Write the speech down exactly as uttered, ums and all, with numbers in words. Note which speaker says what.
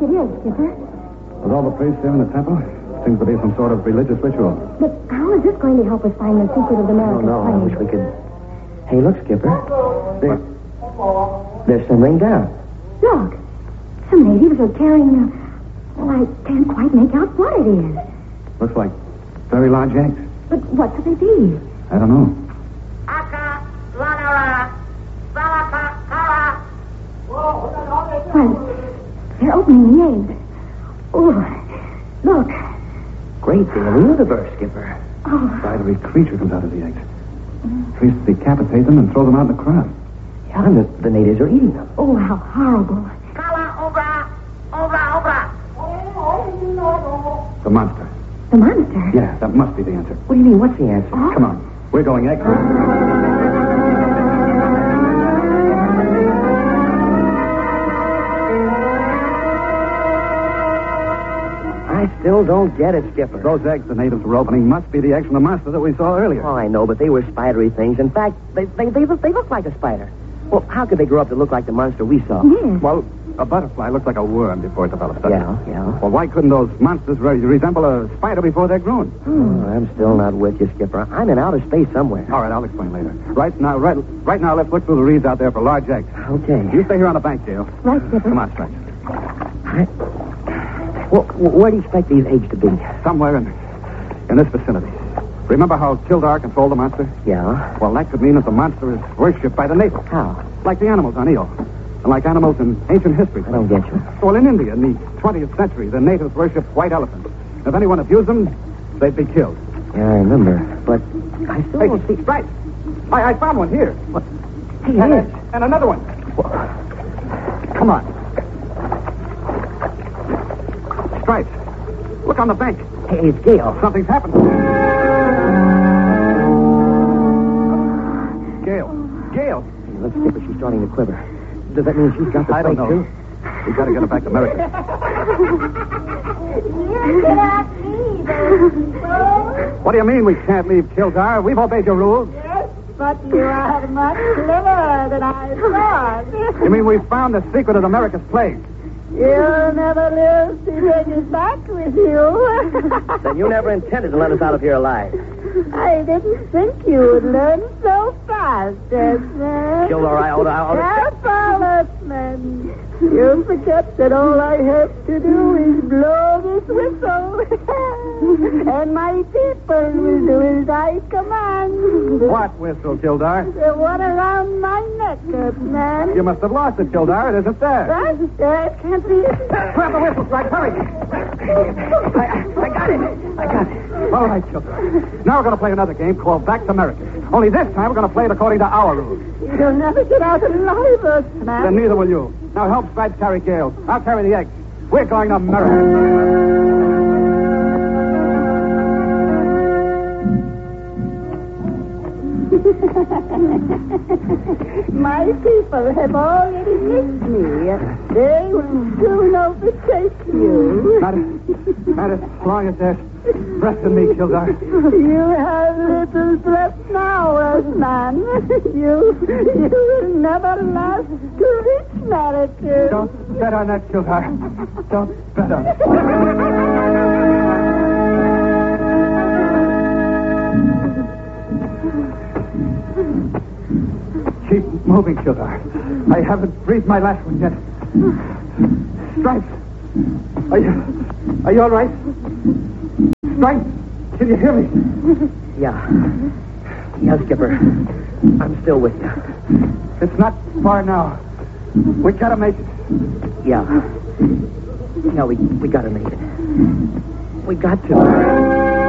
Speaker 1: it is, Skipper.
Speaker 2: With all the priests here in the temple, seems to be some sort of religious ritual.
Speaker 1: But how is this going to help us find the secret of the
Speaker 3: Oh,
Speaker 1: American
Speaker 3: no, I
Speaker 1: plane?
Speaker 3: wish we could... Hey, look, Skipper. They're, they're simmering down.
Speaker 1: Look, some natives are carrying... Uh, well, I can't quite make out what it is.
Speaker 2: Looks like very large eggs.
Speaker 1: But what could they be?
Speaker 2: I don't know.
Speaker 1: Well, they're opening the eggs. Oh, look.
Speaker 3: Great thing in the universe, Skipper.
Speaker 1: Oh,
Speaker 2: Spidery creature comes out of the eggs. Priests decapitate them and throw them out in the crowd.
Speaker 3: Yeah, and the, the natives are eating them.
Speaker 1: oh, how horrible.
Speaker 2: The monster.
Speaker 1: The monster?
Speaker 2: Yeah, that must be the answer.
Speaker 3: What do you mean? What's the answer?
Speaker 1: Oh.
Speaker 2: Come on. We're going egg hunting.
Speaker 3: I still don't get it, Skipper.
Speaker 2: Those eggs the natives were opening must be the eggs from the monster that we saw earlier.
Speaker 3: Oh, I know, but they were spidery things. In fact, they they they, look, they look like a spider. Well, how could they grow up to look like the monster we saw?
Speaker 1: Yes.
Speaker 2: Well, a butterfly looks like a worm before it develops. doesn't
Speaker 3: Yeah,
Speaker 2: it?
Speaker 3: yeah.
Speaker 2: Well, why couldn't those monsters re- resemble a spider before they're grown?
Speaker 3: Oh, I'm still not with you, Skipper. I'm in outer space somewhere.
Speaker 2: All right, I'll explain later. Right now, right, right now, let's look through the reeds out there for large eggs.
Speaker 3: Okay.
Speaker 2: You stay here on the bank, Dale.
Speaker 1: Right, Skipper.
Speaker 2: Come on, Stripes.
Speaker 3: I... Well, where do you expect these eggs to be?
Speaker 2: Somewhere in, in this vicinity. Remember how Kildar controlled the monster?
Speaker 3: Yeah.
Speaker 2: Well, that could mean that the monster is worshipped by the natives.
Speaker 3: How?
Speaker 2: Like the animals on Io. And like animals in ancient history.
Speaker 3: I don't get you.
Speaker 2: Well, in India, in the twentieth century, the natives worshipped white elephants. If anyone abused them, they'd be killed.
Speaker 3: Yeah, I remember. But I still
Speaker 2: Hey,
Speaker 3: don't see...
Speaker 2: right. I, I found one here.
Speaker 3: What? Hey,
Speaker 2: And,
Speaker 3: it is.
Speaker 2: and another one. Come on. Stripes. Look on the bank.
Speaker 3: Hey, it's Gail.
Speaker 2: Something's happened. Gail. Gail.
Speaker 3: Hey, look, Skipper, she's starting to quiver. Does that mean she's got the
Speaker 2: I don't
Speaker 3: plague,
Speaker 2: know.
Speaker 3: too?
Speaker 2: We gotta get her back to America.
Speaker 4: You cannot leave us.
Speaker 2: What do you mean we can't leave Kildar? We've obeyed your rules.
Speaker 4: Yes, but you are much cleverer than I thought.
Speaker 2: You mean we found the secret of America's plague?
Speaker 4: You'll never live to take it back with you.
Speaker 3: Then you never intended to let us out of here alive.
Speaker 4: I didn't think you would learn so fast, Desmond.
Speaker 3: Kildar, I ought to... I ought to...
Speaker 4: Careful, Desmond. You forget that all I have to do is blow this whistle. And my people will do as I command.
Speaker 2: What whistle, Kildar?
Speaker 4: The one around my neck, man.
Speaker 2: You must have lost it, Kildar. It isn't there.
Speaker 4: That, that can't be it.
Speaker 2: Grab the whistle, Stripes. Hurry.
Speaker 3: I, I got it. I got it.
Speaker 2: All right, Kildar. Now we're going to play another game called Back to America. Only this time we're going to play it according to our rules.
Speaker 4: You'll never get out alive, man.
Speaker 2: Then neither will you. Now help Stripes carry Gale. I'll carry the eggs. We're going to America.
Speaker 4: My people have already missed me. They will soon overtake you.
Speaker 2: Not, not as long as there's breath in me, Kildar.
Speaker 4: You have little breath now, Earthman. You, you will never last to reach America.
Speaker 2: Don't bet on that, Kildar. Don't bet on it. Keep moving, Kildar. I haven't breathed my last one yet. Stripes. Are you... Are you all right? Stripes, can you hear me?
Speaker 3: Yeah. Yeah, Skipper. I'm still with you.
Speaker 2: It's not far now. We gotta make it.
Speaker 3: Yeah. Yeah, we, we gotta make it. We got to.